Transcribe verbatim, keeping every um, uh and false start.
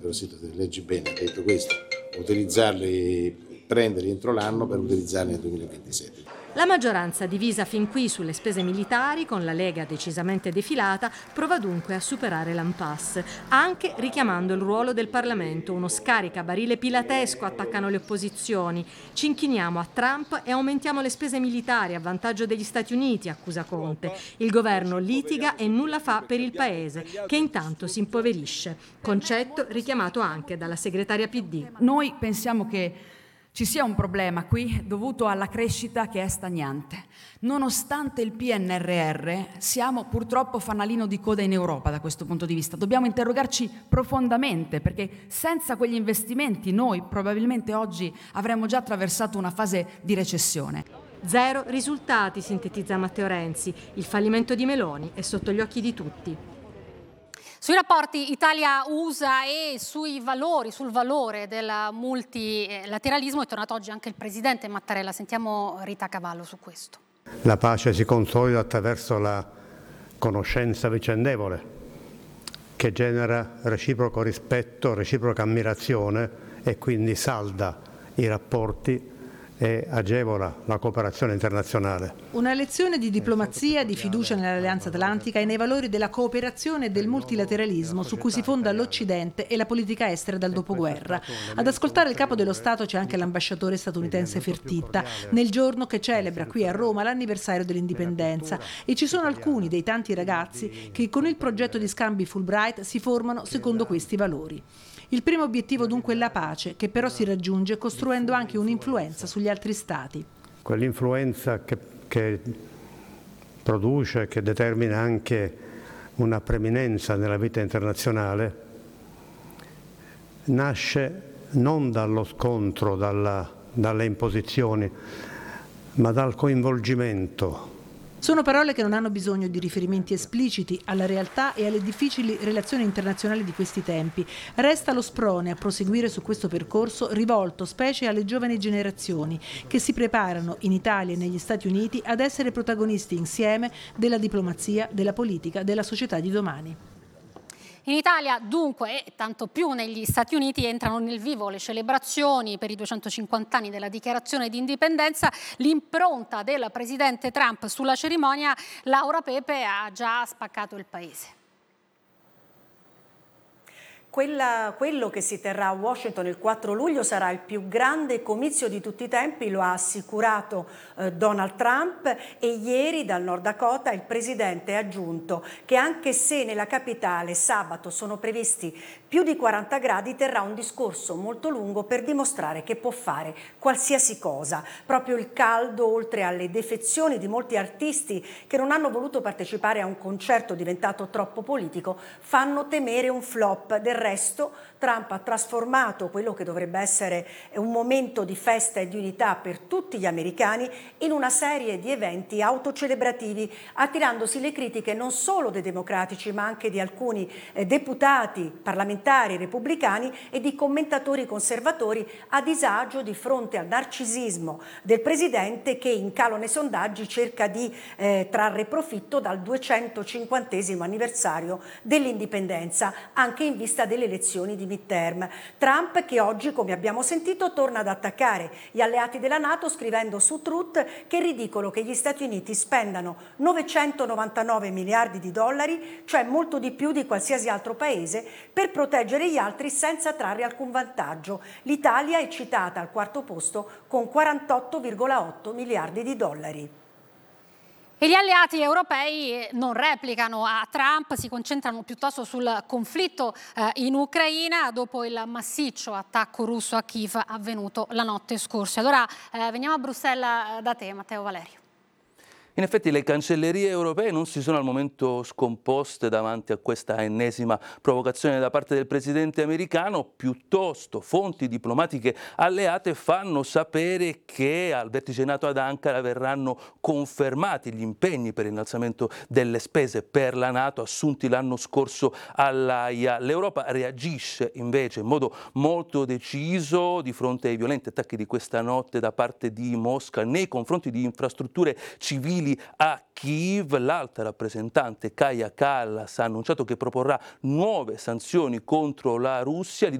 sì, leggi bene, ha detto questo, utilizzarli, prenderli entro l'anno per utilizzarli nel duemilaventisette. La maggioranza, divisa fin qui sulle spese militari, con la Lega decisamente defilata, prova dunque a superare l'impasse, anche richiamando il ruolo del Parlamento. Uno scaricabarile pilatesco attaccano le opposizioni. Ci inchiniamo a Trump e aumentiamo le spese militari a vantaggio degli Stati Uniti, accusa Conte. Il governo litiga e nulla fa per il paese, che intanto si impoverisce. Concetto richiamato anche dalla segretaria P D. Noi pensiamo che ci sia un problema qui dovuto alla crescita che è stagnante. Nonostante il P N R R, siamo purtroppo fanalino di coda in Europa da questo punto di vista. Dobbiamo interrogarci profondamente, perché senza quegli investimenti noi probabilmente oggi avremmo già attraversato una fase di recessione. Zero risultati, sintetizza Matteo Renzi. Il fallimento di Meloni è sotto gli occhi di tutti. Sui rapporti Italia-U S A e sui valori, sul valore del multilateralismo è tornato oggi anche il presidente Mattarella. Sentiamo Rita Cavallo su questo. La pace si consolida attraverso la conoscenza vicendevole, che genera reciproco rispetto, reciproca ammirazione e quindi salda i rapporti e agevola la cooperazione internazionale. Una lezione di diplomazia, di fiducia nell'Alleanza Atlantica e nei valori della cooperazione e del multilateralismo su cui si fonda l'Occidente e la politica estera dal dopoguerra. Ad ascoltare il capo dello Stato c'è anche l'ambasciatore statunitense Fertitta, nel giorno che celebra qui a Roma l'anniversario dell'indipendenza, e ci sono alcuni dei tanti ragazzi che con il progetto di scambi Fulbright si formano secondo questi valori. Il primo obiettivo dunque è la pace, che però si raggiunge costruendo anche un'influenza sugli altri stati. Quell'influenza che, che produce, che determina anche una preminenza nella vita internazionale, nasce non dallo scontro, dalla, dalle imposizioni, ma dal coinvolgimento. Sono parole che non hanno bisogno di riferimenti espliciti alla realtà e alle difficili relazioni internazionali di questi tempi. Resta lo sprone a proseguire su questo percorso rivolto specie alle giovani generazioni che si preparano in Italia e negli Stati Uniti ad essere protagonisti insieme della diplomazia, della politica, della società di domani. In Italia, dunque, e tanto più negli Stati Uniti, entrano nel vivo le celebrazioni per i duecentocinquanta anni della dichiarazione di indipendenza. L'impronta del presidente Trump sulla cerimonia, Laura Pepe, ha già spaccato il paese. Quella, quello che si terrà a Washington il quattro luglio sarà il più grande comizio di tutti i tempi, lo ha assicurato eh, Donald Trump, e ieri dal Nord Dakota il presidente ha aggiunto che anche se nella capitale sabato sono previsti più di quaranta gradi, terrà un discorso molto lungo per dimostrare che può fare qualsiasi cosa. Proprio il caldo, oltre alle defezioni di molti artisti che non hanno voluto partecipare a un concerto diventato troppo politico, fanno temere un flop. Del resto Trump ha trasformato quello che dovrebbe essere un momento di festa e di unità per tutti gli americani in una serie di eventi autocelebrativi, attirandosi le critiche non solo dei democratici ma anche di alcuni eh, deputati, parlamentari repubblicani e di commentatori conservatori a disagio di fronte al narcisismo del presidente, che in calo nei sondaggi cerca di eh, trarre profitto dal duecentocinquantesimo anniversario dell'indipendenza, anche in vista delle elezioni di midterm. Trump, che oggi, come abbiamo sentito, torna ad attaccare gli alleati della NATO scrivendo su Truth che è ridicolo che gli Stati Uniti spendano novecentonovantanove miliardi di dollari, cioè molto di più di qualsiasi altro paese, per proteggere gli altri senza trarre alcun vantaggio. L'Italia è citata al quarto posto con quarantotto virgola otto miliardi di dollari. E gli alleati europei non replicano a Trump, si concentrano piuttosto sul conflitto eh, in Ucraina dopo il massiccio attacco russo a Kiev avvenuto la notte scorsa. Allora eh, veniamo a Bruxelles da te, Matteo Valerio. In effetti le cancellerie europee non si sono al momento scomposte davanti a questa ennesima provocazione da parte del presidente americano, piuttosto fonti diplomatiche alleate fanno sapere che al vertice NATO ad Ankara verranno confermati gli impegni per l'innalzamento delle spese per la NATO assunti l'anno scorso all'A I A. L'Europa reagisce invece in modo molto deciso di fronte ai violenti attacchi di questa notte da parte di Mosca nei confronti di infrastrutture civili a Kiev. L'alta rappresentante Kaja Kallas ha annunciato che proporrà nuove sanzioni contro la Russia.